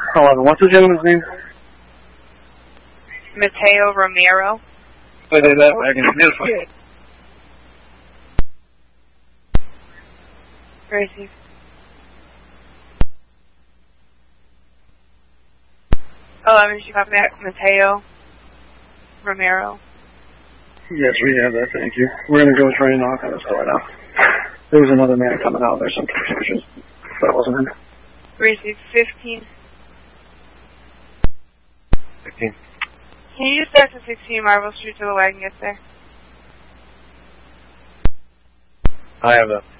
11. What's the gentleman's name? Mateo Romero. Wait, that wagon. Beautiful. Receive. She copy that. Mateo Romero. Yes, we have that, thank you. We're going to go try and knock on this door now. There was another man coming out. There's some confusion. That wasn't him. Receive 15. 15. Can you use back to 16 Marble Street till the wagon gets there? I have that.